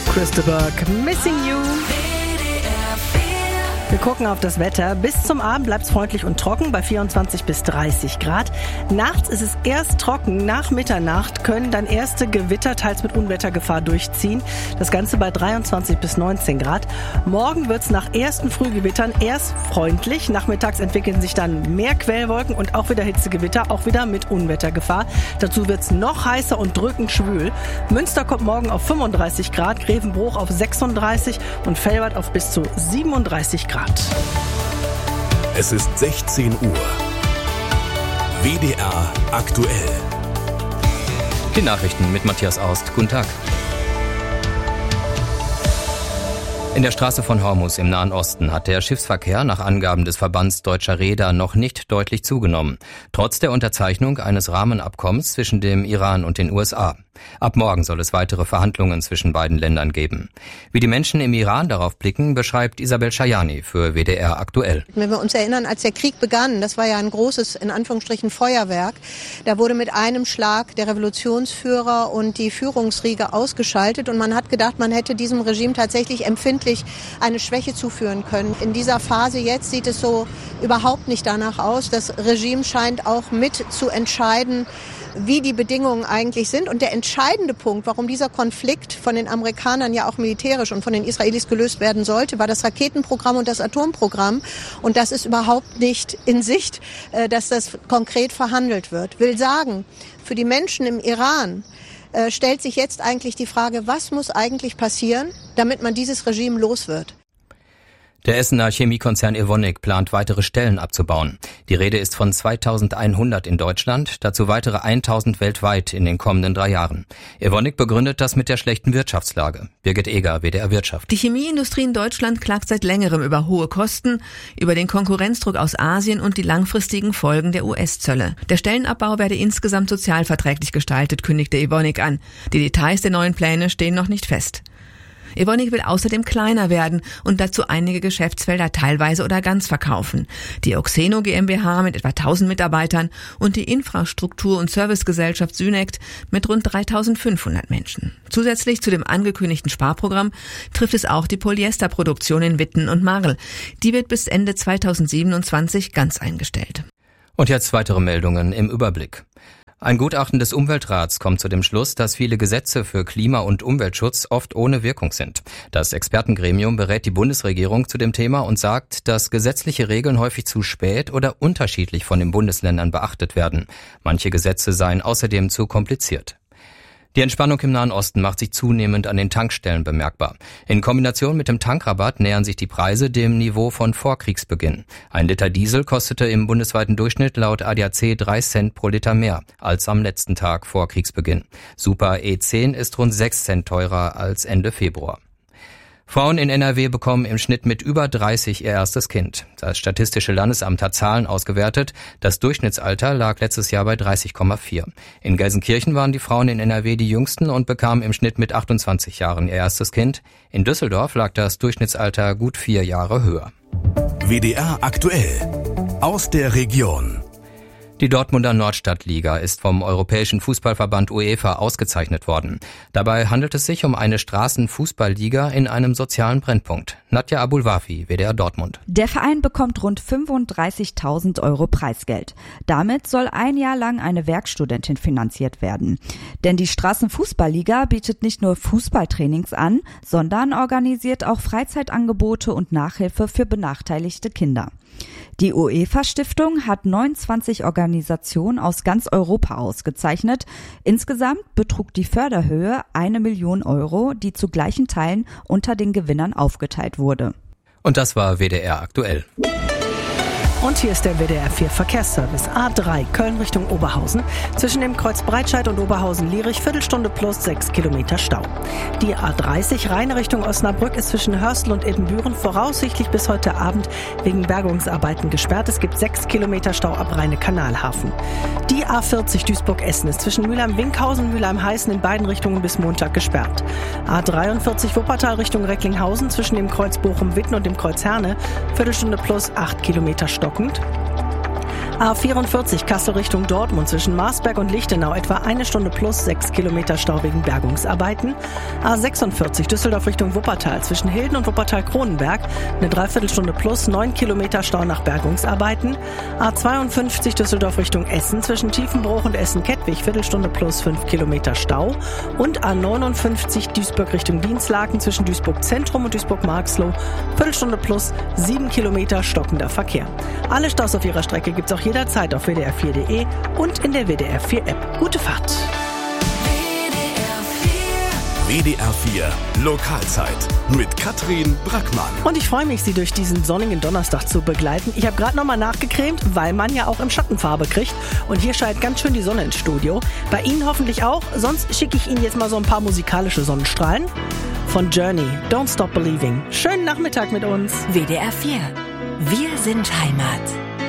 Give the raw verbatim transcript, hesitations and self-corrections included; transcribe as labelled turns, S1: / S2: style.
S1: Crystal Burke, Missing You. Wir gucken auf das Wetter. Bis zum Abend bleibt es freundlich und trocken bei vierundzwanzig bis dreißig Grad. Nachts ist es erst trocken. Nach Mitternacht können dann erste Gewitter, teils mit Unwettergefahr, durchziehen. Das Ganze bei dreiundzwanzig bis neunzehn Grad. Morgen wird es nach ersten Frühgewittern erst freundlich. Nachmittags entwickeln sich dann mehr Quellwolken und auch wieder Hitzegewitter, auch wieder mit Unwettergefahr. Dazu wird es noch heißer und drückend schwül. Münster kommt morgen auf fünfunddreißig Grad, Grevenbruch auf sechsunddreißig und Velbert auf bis zu siebenunddreißig Grad.
S2: Es ist sechzehn Uhr. W D R aktuell.
S3: Die Nachrichten mit Matthias Aust. Guten Tag. In der Straße von Hormuz im Nahen Osten hat der Schiffsverkehr nach Angaben des Verbands Deutscher Reeder noch nicht deutlich zugenommen, trotz der Unterzeichnung eines Rahmenabkommens zwischen dem Iran und den U S A. Ab morgen soll es weitere Verhandlungen zwischen beiden Ländern geben. Wie die Menschen im Iran darauf blicken, beschreibt Isabel Schajani für W D R aktuell.
S4: Wenn wir uns erinnern, als der Krieg begann, das war ja ein großes, in Anführungsstrichen, Feuerwerk, da wurde mit einem Schlag der Revolutionsführer und die Führungsriege ausgeschaltet und man hat gedacht, man hätte diesem Regime tatsächlich empfindlich eine Schwäche zuführen können. In dieser Phase jetzt sieht es so überhaupt nicht danach aus. Das Regime scheint auch mit zu entscheiden, wie die Bedingungen eigentlich sind. Und der entscheidende Punkt, warum dieser Konflikt von den Amerikanern ja auch militärisch und von den Israelis gelöst werden sollte, war das Raketenprogramm und das Atomprogramm. Und das ist überhaupt nicht in Sicht, dass das konkret verhandelt wird. Will sagen, für die Menschen im Iran äh, stellt sich jetzt eigentlich die Frage, was muss eigentlich passieren, damit man dieses Regime los wird?
S3: Der Essener Chemiekonzern Evonik plant, weitere Stellen abzubauen. Die Rede ist von zweitausendeinhundert in Deutschland, dazu weitere tausend weltweit in den kommenden drei Jahren. Evonik begründet das mit der schlechten Wirtschaftslage. Birgit Eger, W D R Wirtschaft.
S5: Die Chemieindustrie in Deutschland klagt seit längerem über hohe Kosten, über den Konkurrenzdruck aus Asien und die langfristigen Folgen der U S-Zölle. Der Stellenabbau werde insgesamt sozialverträglich gestaltet, kündigte Evonik an. Die Details der neuen Pläne stehen noch nicht fest. Evonik will außerdem kleiner werden und dazu einige Geschäftsfelder teilweise oder ganz verkaufen. Die Oxeno GmbH mit etwa tausend Mitarbeitern und die Infrastruktur- und Servicegesellschaft Synect mit rund dreitausendfünfhundert Menschen. Zusätzlich zu dem angekündigten Sparprogramm trifft es auch die Polyesterproduktion in Witten und Marl. Die wird bis Ende zweitausendsiebenundzwanzig ganz eingestellt.
S3: Und jetzt weitere Meldungen im Überblick. Ein Gutachten des Umweltrats kommt zu dem Schluss, dass viele Gesetze für Klima- und Umweltschutz oft ohne Wirkung sind. Das Expertengremium berät die Bundesregierung zu dem Thema und sagt, dass gesetzliche Regeln häufig zu spät oder unterschiedlich von den Bundesländern beachtet werden. Manche Gesetze seien außerdem zu kompliziert. Die Entspannung im Nahen Osten macht sich zunehmend an den Tankstellen bemerkbar. In Kombination mit dem Tankrabatt nähern sich die Preise dem Niveau von Vorkriegsbeginn. Ein Liter Diesel kostete im bundesweiten Durchschnitt laut A D A C drei Cent pro Liter mehr als am letzten Tag vor Kriegsbeginn. Super E zehn ist rund sechs Cent teurer als Ende Februar. Frauen in N R W bekommen im Schnitt mit über dreißig ihr erstes Kind. Das Statistische Landesamt hat Zahlen ausgewertet. Das Durchschnittsalter lag letztes Jahr bei dreißig Komma vier. In Gelsenkirchen waren die Frauen in N R W die jüngsten und bekamen im Schnitt mit achtundzwanzig Jahren ihr erstes Kind. In Düsseldorf lag das Durchschnittsalter gut vier Jahre höher.
S2: W D R aktuell. Aus der Region.
S3: Die Dortmunder Nordstadtliga ist vom Europäischen Fußballverband UEFA ausgezeichnet worden. Dabei handelt es sich um eine Straßenfußballliga in einem sozialen Brennpunkt. Nadja Abulwafi, W D R Dortmund.
S6: Der Verein bekommt rund fünfunddreißigtausend Euro Preisgeld. Damit soll ein Jahr lang eine Werkstudentin finanziert werden. Denn die Straßenfußballliga bietet nicht nur Fußballtrainings an, sondern organisiert auch Freizeitangebote und Nachhilfe für benachteiligte Kinder. Die UEFA-Stiftung hat neunundzwanzig Organisationen aus ganz Europa ausgezeichnet. Insgesamt betrug die Förderhöhe eine Million Euro, die zu gleichen Teilen unter den Gewinnern aufgeteilt wurde.
S3: Und das war W D R aktuell.
S1: Und hier ist der W D R vier Verkehrsservice. A drei Köln Richtung Oberhausen. Zwischen dem Kreuz Breitscheid und Oberhausen-Lierich Viertelstunde plus sechs Kilometer Stau. Die A dreißig Rhein Richtung Osnabrück ist zwischen Hörstel und Ebenbüren voraussichtlich bis heute Abend wegen Bergungsarbeiten gesperrt. Es gibt sechs Kilometer Stau ab Rheine-Kanal-Hafen. Die A vierzig Duisburg-Essen ist zwischen Mülheim-Winkhausen und Mülheim-Heißen in beiden Richtungen bis Montag gesperrt. A dreiundvierzig Wuppertal Richtung Recklinghausen zwischen dem Kreuz Bochum-Witten und dem Kreuz Herne Viertelstunde plus acht Kilometer Stau. A vierundvierzig Kassel Richtung Dortmund zwischen Marsberg und Lichtenau etwa eine Stunde plus sechs Kilometer Stau wegen Bergungsarbeiten. A sechsundvierzig Düsseldorf Richtung Wuppertal zwischen Hilden und Wuppertal-Kronenberg eine Dreiviertelstunde plus neun Kilometer Stau nach Bergungsarbeiten. A zweiundfünfzig Düsseldorf Richtung Essen zwischen Tiefenbruch und Essen-Kettwig Viertelstunde plus fünf Kilometer Stau. Und A neunundfünfzig Duisburg Richtung Dienstlaken zwischen Duisburg Zentrum und Duisburg-Marxloh Viertelstunde plus sieben Kilometer stockender Verkehr. Alle Staus auf ihrer Strecke gibt's auch jederzeit auf w d r vier punkt d e und in der W D R vier App. Gute Fahrt!
S2: W D R vier Lokalzeit mit Katrin Brackmann.
S1: Und ich freue mich, Sie durch diesen sonnigen Donnerstag zu begleiten. Ich habe gerade nochmal nachgecremt, weil man ja auch im Schatten Farbe kriegt. Und hier scheint ganz schön die Sonne ins Studio. Bei Ihnen hoffentlich auch. Sonst schicke ich Ihnen jetzt mal so ein paar musikalische Sonnenstrahlen. Von Journey, Don't Stop Believing. Schönen Nachmittag mit uns.
S7: W D R vier. Wir sind Heimat.